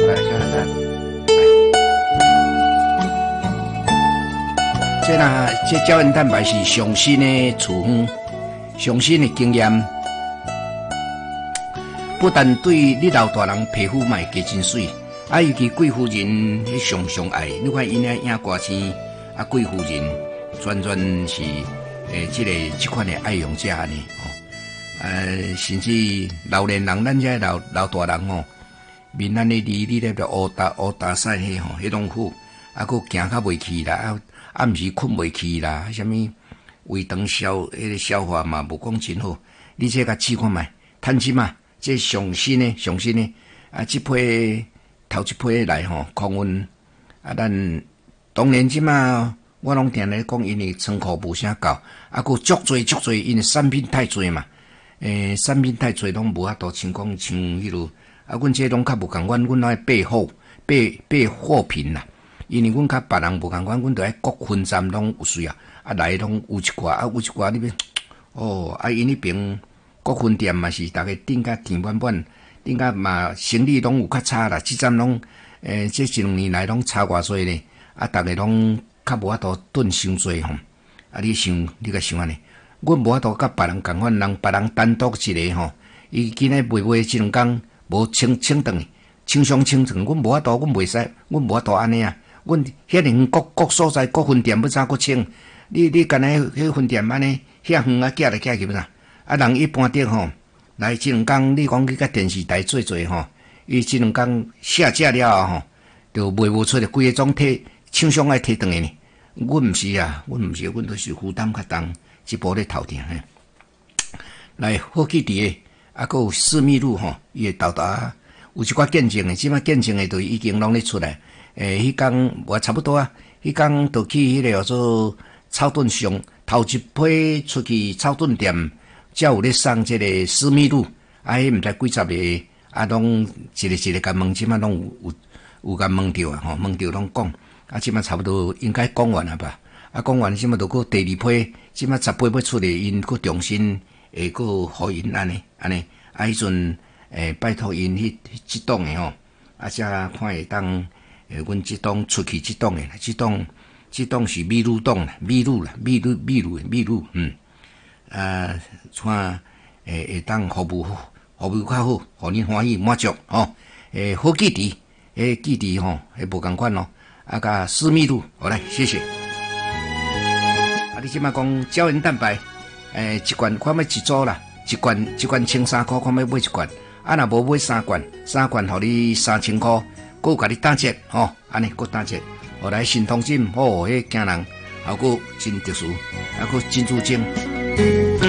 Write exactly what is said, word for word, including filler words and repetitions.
来，下来，来。这呐，这胶原蛋白是上新的处方，上新的经验，不但对你老大人皮肤嘛会加真水，啊，尤其贵妇人迄上上爱，你看因遐影歌星，啊，贵妇人专专是诶，即、这个即款的爱用者呢，哦，呃，甚至老年人，咱这老老大人吼，面安尼哩哩咧着乌达乌达晒迄吼，迄种好，啊，佫行较袂去啦，啊。暗时困袂去啦，什么胃肠消迄个消化嘛无讲真好。你这甲试看觅，趁钱嘛，这上新的上新的啊，即批头一批来吼，抗温啊，咱当然即嘛，我拢定咧讲，因为仓库无啥够，啊，佫足多足多，因为产品太多嘛，诶、欸，产品太多拢无法度像讲像迄落，啊，阮这拢较无共阮，阮爱备货备备货品啦。因为阮甲别人无共款，阮着爱各分站拢有需要，啊来拢有一寡，啊有一寡你要哦，啊因迄边各分店嘛是逐个顶甲甜满满，顶甲嘛生意拢有较差啦，即站拢诶，这一两年来拢差偌济咧，啊逐个拢较无法度囤伤济吼，啊你想你甲想安尼，阮无法度甲别人共款，人别人单独一个吼，伊今日卖卖即两工无清清顿，清上清顿，阮无法度，阮袂使，阮无法度安尼啊。阮遐尼各各所在各分店要怎个清？你你干那迄分店安尼遐远啊，寄来寄去啥？啊，人一般的吼，来即两工你讲去甲电视台做做吼，伊即两工下架了吼，就卖无出来，规个总体厂商爱摕转去呢。阮毋是啊，阮毋是，阮都是负担较重，一步咧头顶嘿。来好记伫诶，啊，佫有私密露吼，伊会豆豆有一寡见证诶，即摆见证诶，就已经拢咧出来。诶，迄工我差不多啊，迄工就去迄个叫做草屯上头一批出去草屯店，才有咧送即个私密露，啊，迄毋知几十个，啊，拢一个一个甲问，即摆拢有有有甲问着啊，吼，问着拢讲，啊，即摆差不多应该讲完啊吧，啊，讲完即摆就佫第二批，即摆十批要出来，因佫重新会佫互因安尼安尼，啊，迄阵诶拜托因迄即档诶吼，啊，才看会当。诶，阮即档出去即档诶，即档即档是秘鲁档啦，秘鲁啦，秘鲁秘鲁诶，秘鲁，嗯，啊，看诶会当服务服务较好，互恁欢喜满足吼。诶，好记忆，诶，记忆吼，诶无共款咯。啊，甲私密露，好来，谢谢。啊，你即摆讲胶原蛋白，诶，一罐看要一组啦，一罐一罐千三箍，看要买一罐，啊，若无买三罐，三罐互你三千箍。佫甲你打折吼，安尼佫打折，后来新通金，哦，迄惊人，还佫真特殊，还佫珍珠精。